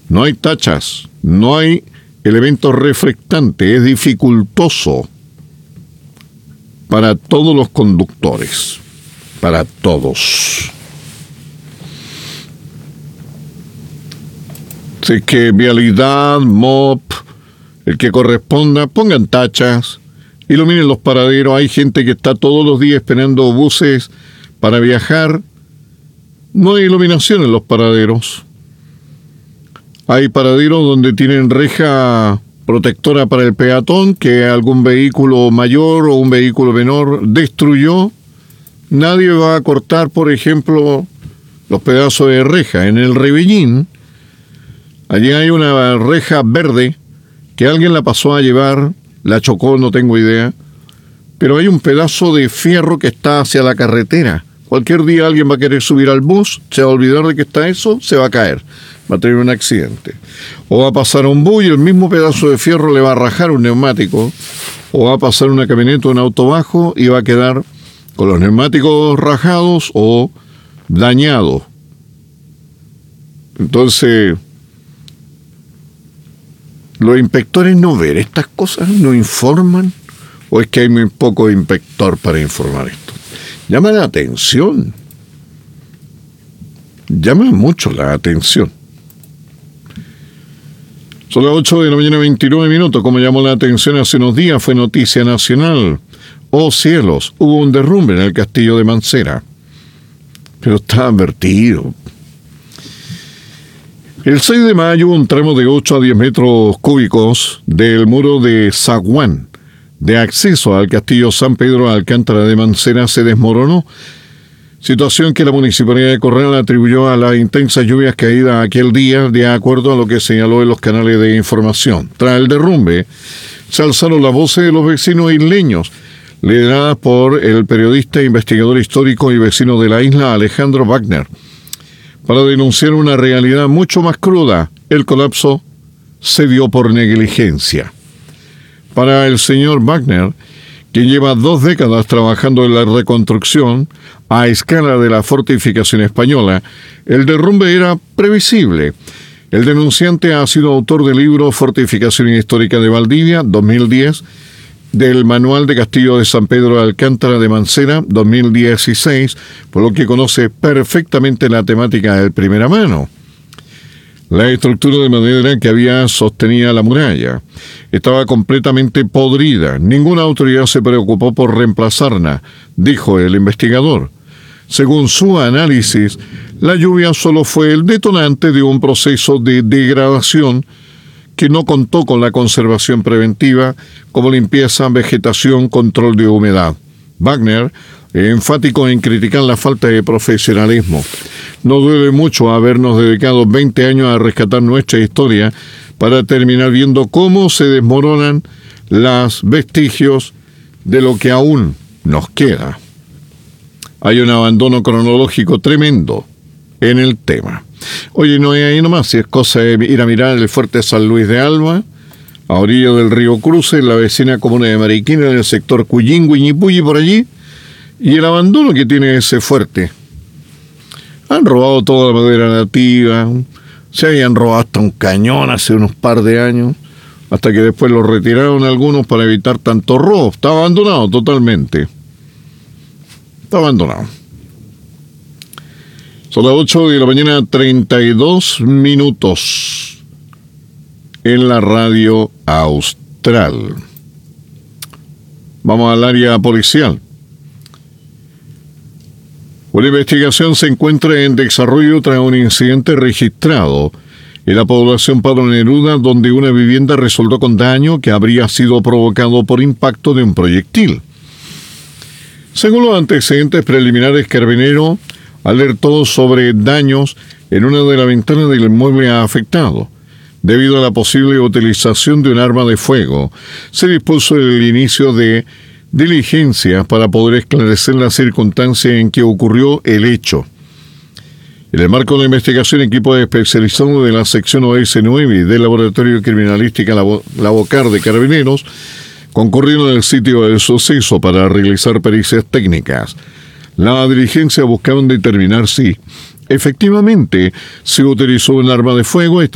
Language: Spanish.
no hay tachas, no hay elementos reflectantes, es dificultoso para todos los conductores, para todos. Así que vialidad, MOP, el que corresponda, pongan tachas, iluminen los paraderos. Hay gente que está todos los días esperando buses para viajar. No hay iluminación en los paraderos. Hay paraderos donde tienen reja protectora para el peatón que algún vehículo mayor o un vehículo menor destruyó. Nadie va a cortar, por ejemplo, los pedazos de reja. En el Rebellín, allí hay una reja verde que alguien la pasó a llevar, la chocó, no tengo idea, pero hay un pedazo de fierro que está hacia la carretera. Cualquier día alguien va a querer subir al bus, se va a olvidar de que está eso, se va a caer, va a tener un accidente. O va a pasar un bus y el mismo pedazo de fierro le va a rajar un neumático, o va a pasar una camioneta o un auto bajo y va a quedar con los neumáticos rajados o dañados. Entonces, los inspectores no ven estas cosas, no informan, o es que hay muy poco inspector para informar esto. Llama la atención. Llama mucho la atención. Son las 8 de la mañana, 29 minutos. Como llamó la atención hace unos días, fue noticia nacional. Oh cielos, hubo un derrumbe en el castillo de Mancera. Pero está advertido. El 6 de mayo, un tramo de 8 a 10 metros cúbicos del muro de zaguán de acceso al castillo San Pedro de Alcántara de Mancera se desmoronó, situación que la Municipalidad de Corral atribuyó a las intensas lluvias caídas aquel día, de acuerdo a lo que señaló en los canales de información. Tras el derrumbe, se alzaron las voces de los vecinos isleños, lideradas por el periodista, investigador histórico y vecino de la isla, Alejandro Wagner, para denunciar una realidad mucho más cruda. El colapso se dio por negligencia. Para el señor Wagner, quien lleva 2 décadas trabajando en la reconstrucción a escala de la fortificación española, el derrumbe era previsible. El denunciante ha sido autor del libro Fortificación Histórica de Valdivia, 2010, del Manual de Castillo de San Pedro de Alcántara de Mancera, 2016, por lo que conoce perfectamente la temática de primera mano. La estructura de madera que había sostenía la muralla estaba completamente podrida. Ninguna autoridad se preocupó por reemplazarla, dijo el investigador. Según su análisis, la lluvia solo fue el detonante de un proceso de degradación que no contó con la conservación preventiva como limpieza, vegetación, control de humedad. Wagner, enfático en criticar la falta de profesionalismo. Nos duele mucho habernos dedicado 20 años a rescatar nuestra historia para terminar viendo cómo se desmoronan los vestigios de lo que aún nos queda. Hay un abandono cronológico tremendo en el tema. Oye, no es ahí nomás, si es cosa de ir a mirar el fuerte San Luis de Alba, a orilla del río Cruce, en la vecina comuna de Mariquina, en el sector Cuyín, Huiñipulli, por allí, y el abandono que tiene ese fuerte. Han robado toda la madera nativa, se habían robado hasta un cañón hace unos par de años, hasta que después lo retiraron algunos para evitar tanto robo. Está abandonado totalmente. Está abandonado. Son las 8 de la mañana, 32 minutos en la radio austral. Vamos al área policial. Una investigación se encuentra en desarrollo tras un incidente registrado en la población Pablo Neruda, donde una vivienda resultó con daño que habría sido provocado por impacto de un proyectil. Según los antecedentes preliminares, Carabineros alertó sobre daños en una de las ventanas del inmueble afectado. Debido a la posible utilización de un arma de fuego, se dispuso el inicio de diligencias para poder esclarecer la circunstancia en que ocurrió el hecho. En el marco de la investigación, equipos especializados de la sección OS9 del Laboratorio de Criminalística Lavocar de Carabineros concurrieron al sitio del suceso para realizar pericias técnicas. La diligencia buscaba determinar si efectivamente se utilizó un arma de fuego.